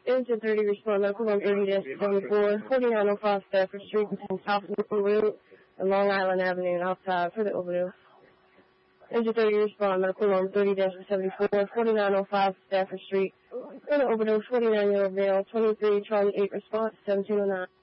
Engine 30, respond medical room 30-74, 4905 Stafford Street, South Newport Road, and Long Island Avenue, outside for the overdose. Engine 30, respond medical room 30-74, 4905 Stafford Street, for the overdose, 49-year-old male, 23, Charlie 8, response, 1709.